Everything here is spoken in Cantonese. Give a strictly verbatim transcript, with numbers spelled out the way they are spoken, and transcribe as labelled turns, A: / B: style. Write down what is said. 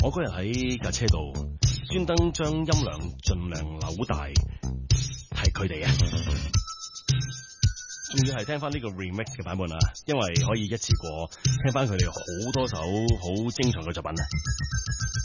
A: 我嗰日喺架車度專登將音量盡量扭大，係佢哋啊！仲要係聽翻呢個 remix 嘅版本啊，因為可以一次過聽翻佢哋好多首好精彩嘅作品啊！